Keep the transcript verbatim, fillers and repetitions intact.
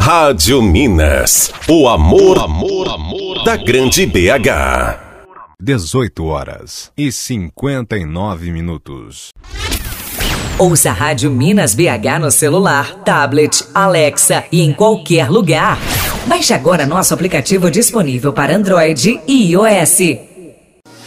Rádio Minas, o amor, amor, amor da grande B H. dezoito horas e cinquenta e nove minutos. Ouça a Rádio Minas B H no celular, tablet, Alexa e em qualquer lugar. Baixe agora nosso aplicativo disponível para Android e iOS.